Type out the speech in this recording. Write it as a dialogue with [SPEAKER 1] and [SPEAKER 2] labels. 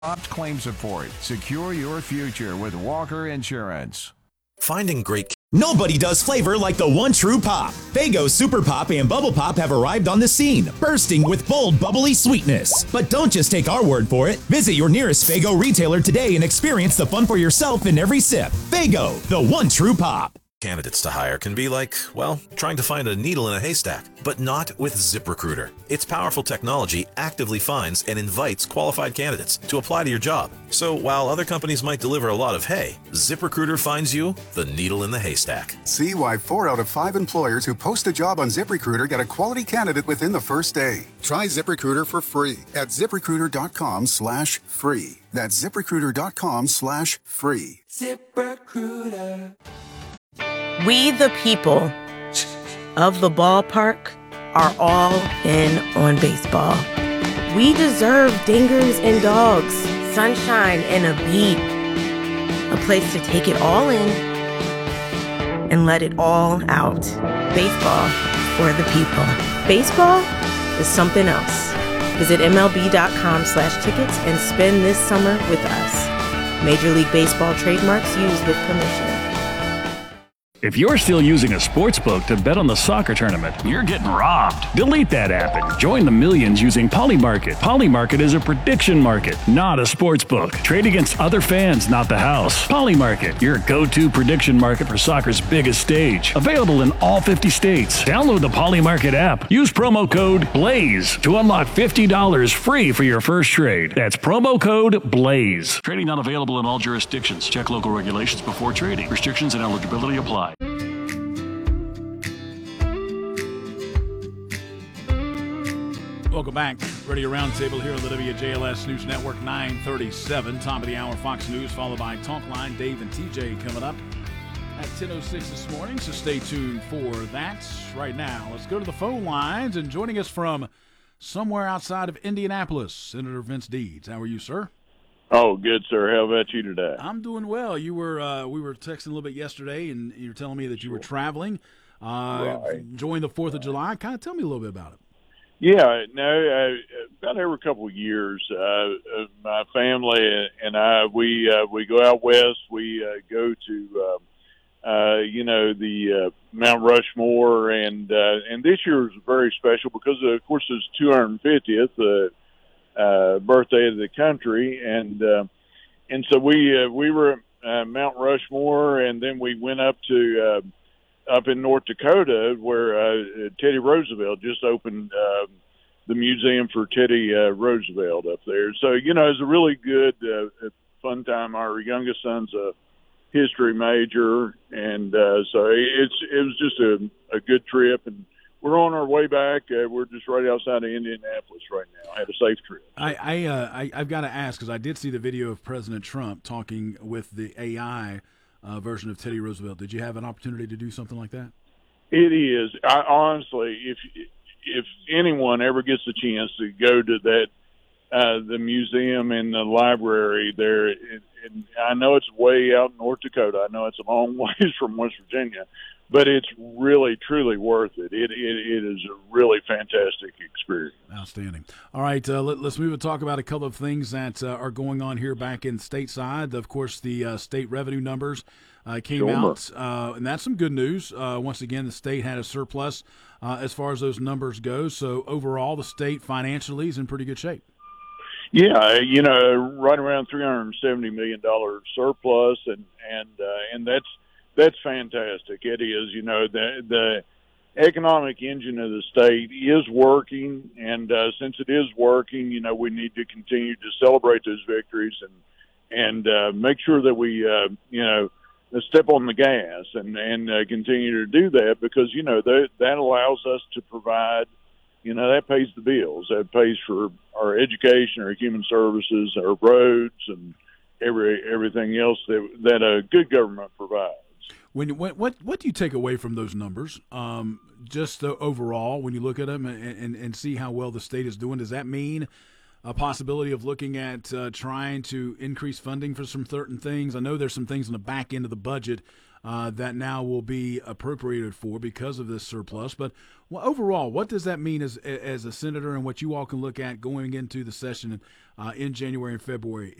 [SPEAKER 1] Opt claim support. Secure your future with Walker Insurance.
[SPEAKER 2] Finding great.
[SPEAKER 3] Nobody does flavor like the one true pop. Faygo Super Pop and Bubble Pop have arrived on the scene, bursting with bold, bubbly sweetness. But don't just take our word for it. Visit your nearest Faygo retailer today and experience the fun for yourself in every sip. Faygo, the one true pop.
[SPEAKER 2] Candidates to hire can be like, well, trying to find a needle in a haystack, but not with ZipRecruiter. Its powerful technology actively finds and invites qualified candidates to apply to your job. So while other companies might deliver a lot of hay, ZipRecruiter finds you the needle in the haystack.
[SPEAKER 4] See why 4 out of 5 employers who post a job on ZipRecruiter get a quality candidate within the first day. Try ZipRecruiter for free at ZipRecruiter.com/free. That's ZipRecruiter.com/free.
[SPEAKER 5] ZipRecruiter.
[SPEAKER 6] We, the people of the ballpark, are all in on baseball. We deserve dingers and dogs, sunshine and a beat, a place to take it all in and let it all out. Baseball for the people. Baseball is something else. Visit MLB.com/tickets and spend this summer with us. Major League Baseball trademarks used with permission.
[SPEAKER 7] If you're still using a sports book to bet on the soccer tournament, you're getting robbed. Delete that app and join the millions using Polymarket. Polymarket is a prediction market, not a sports book. Trade against other fans, not the house. Polymarket, your go-to prediction market for soccer's biggest stage. Available in all 50 states. Download the Polymarket app. Use promo code BLAZE to unlock $50 free for your first trade. That's promo code BLAZE. Trading not available in all jurisdictions. Check local regulations before trading. Restrictions and eligibility apply.
[SPEAKER 8] Welcome back. Radio Roundtable here on the WJLS News Network, 937. Top of the hour, Fox News, followed by Talk Line. Dave and TJ coming up at 10:06 this morning, so stay tuned for that. Right now, let's go to the phone lines. And joining us from somewhere outside of Indianapolis, Senator Vince Deeds. How are you, sir?
[SPEAKER 9] Oh, good, sir. How about you today?
[SPEAKER 8] I'm doing well. You were we were texting a little bit yesterday, and you were telling me that you were traveling, enjoying the 4th of July. Kind of tell me a little bit about it.
[SPEAKER 9] Yeah, no, about every couple of years, my family and I, we go out west. We go to, the Mount Rushmore, and this year was very special because, of course, it's 250th birthday of the country, and so we were at Mount Rushmore, and then we went up to up in North Dakota where Teddy Roosevelt just opened the museum for Teddy Roosevelt up there. So it's a really good fun time. Our youngest son's a history major, and so it was just a good trip, and we're on our way back. We're just right outside of Indianapolis right now. I had a safe trip.
[SPEAKER 8] I've got to ask, because I did see the video of President Trump talking with the AI version of Teddy Roosevelt. Did you have an opportunity to do something like that?
[SPEAKER 9] It is. Honestly, if anyone ever gets a chance to go to that, the museum and the library there, and I know it's way out in North Dakota. I know it's a long ways from West Virginia, but it's really, truly worth it. It is a really fantastic experience.
[SPEAKER 8] Outstanding. All right, let's move and talk about a couple of things that are going on here back in stateside. Of course, the state revenue numbers came out, and that's some good news. Once again, the state had a surplus as far as those numbers go. So overall, the state financially is in pretty good shape.
[SPEAKER 9] Yeah, right around $370 million surplus, and that's fantastic. It is. The economic engine of the state is working, and since it is working, we need to continue to celebrate those victories and make sure that we step on the gas and continue to do that, because that allows us to provide. That pays the bills. That pays for our education, our human services, our roads, and everything else that a good government provides.
[SPEAKER 8] What do you take away from those numbers? Just overall, when you look at them and see how well the state is doing, does that mean a possibility of looking at trying to increase funding for some certain things? I know there's some things on the back end of the budget that now will be appropriated for because of this surplus. But overall, what does that mean as a senator and what you all can look at going into the session in January and February?